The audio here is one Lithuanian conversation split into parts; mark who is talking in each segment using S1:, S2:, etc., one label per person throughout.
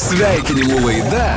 S1: Sveikinimų laida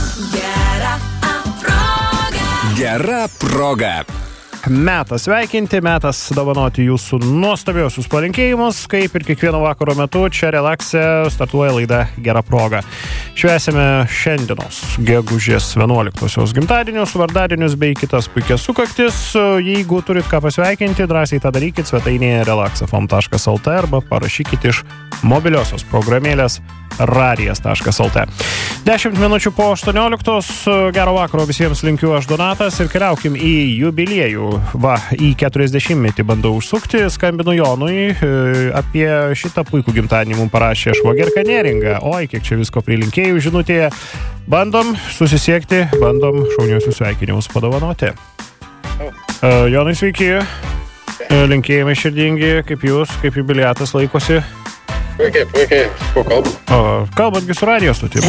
S1: Gera proga.
S2: Metas sveikinti, metas dovanoti jūsų nuostabiausius palinkėjimus, kaip ir kiekvieno vakaro metu čia Relaxe startuoja laida Gera proga. Švęsime šiandienos gegužės 11-osios gimtadienius, vardadienius bei kitas puikias sukaktis. Jeigu turit ką pasveikinti, drąsiai tą darykit svetainėje relaxafm.lt arba parašykit iš mobiliosios programėlės radijas.lt. 10 minučių po 18. Gero vakaro visiems linkiu aš Donatas ir keliaukim į jubiliejų. Į 40-metį bandau užsukti, skambinu Jonui, apie šitą puikų gimtadienį mums parašė Švogerka Neringa. Oi, kiek čia visko prilinkėjų žinutėje. Bandom susisiekti, bandom šauniuosius sveikinimus padovanoti. Jonai, sveiki. Linkėjimai širdingi, kaip jūs, kaip jubiliatas laikosi.
S3: Puikiai. Kuo kalbam?
S2: Kalbatgi su radijos stotim.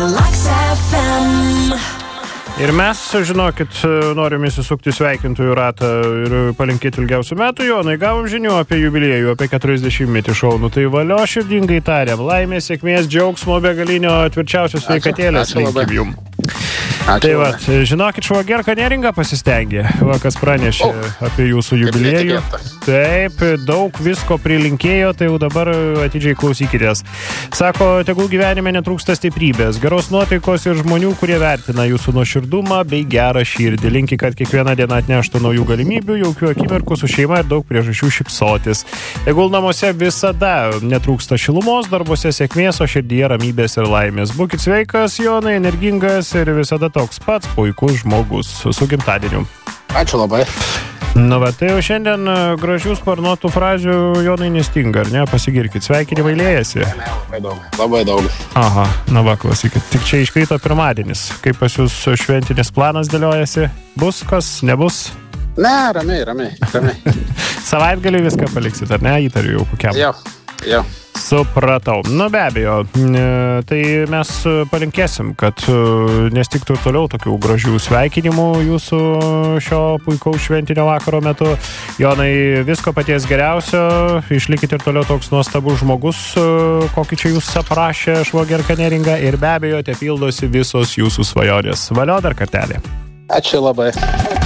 S2: Ir mes, žinokit, norim įsisukti sveikintojų ratą ir palinkėti ilgiausių metų. Jonai, gavom žinių apie jubiliejų, apie 40-metį šaunų. Tai valio širdingai tariam. Laimės, sėkmės, džiaugsmo, begalinio, tvirčiausios sveikatėlės linkim jum. Tai va, žinokit, Švogerka Neringa pasistengė, kas pranešė apie jūsų jubiliejų. Taip, daug visko prilinkėjo, tai jau dabar atidžiai klausykitės. Sako, tegul gyvenime netrūksta stiprybės, geros nuotaikos ir žmonių, kurie vertina jūsų nuoširdumą bei gerą širdį. Linki, kad kiekviena diena atneštų naujų galimybių, jaukių akimirkų su šeima ir daug priežasčių šypsotis. Tegul namuose visada netrūksta šilumos, darbuose sėkmės, o širdyje ramybės ir laimės. Būkit sveikas, Jonai, energingas ir visada toks pats puikus žmogus su gimtadieniu.
S3: Ačiū labai.
S2: Na, va, tai jau šiandien gražių sparnuotų frazių Jonai nestinga, ar ne? Pasigirkit, sveikinimai liejasi.
S3: Labai daug.
S2: Aha, na va, klausykit. Tik čia iškrito pirmadienis. Kaip pas jūs šventinis planas dėliojasi? Bus kas, nebus?
S3: Ne, ramiai.
S2: Savaitgalį viską paliksit, ar ne? Įtariu jau kokiam.
S3: Jau.
S2: Supratau. Nu, be abejo, tai mes palinkėsim, kad nestiktų toliau tokių gražių sveikinimų jūsų šio puikaus šventinio vakaro metu. Jonai, visko paties geriausio, išlikite ir toliau toks nuostabus žmogus, kokį čia jūs aprašė Švogerka Neringa, ir be abejo, te pildosi visos jūsų svajonės. Valio dar kartelį.
S3: Ačiū labai.